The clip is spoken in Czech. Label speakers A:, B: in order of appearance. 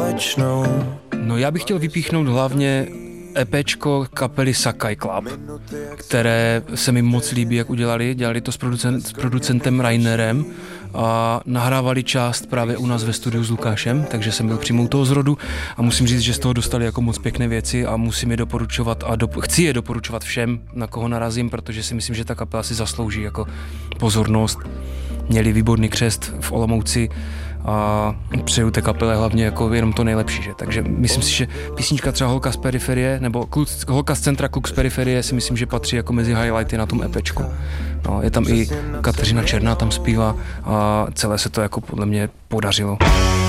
A: No já bych chtěl vypíchnout hlavně EPčko kapely Sakai Club, které se mi moc líbí, jak dělali to s producentem Rainerem a nahrávali část právě u nás ve studiu s Lukášem, takže jsem byl přímo u toho zrodu a musím říct, že z toho dostali jako moc pěkné věci a musím je doporučovat a chci je doporučovat všem, na koho narazím, protože si myslím, že ta kapela si zaslouží jako pozornost. Měli výborný křest v Olomouci a přeju té kapele hlavně jako jenom to nejlepší, že? Takže myslím si, že písnička třeba Holka z periferie, nebo Holka z centra, Kluk z periferie si myslím, že patří jako mezi highlighty na tom EPčku. No, je tam i Kateřina Černá tam zpívá a celé se to jako podle mě podařilo.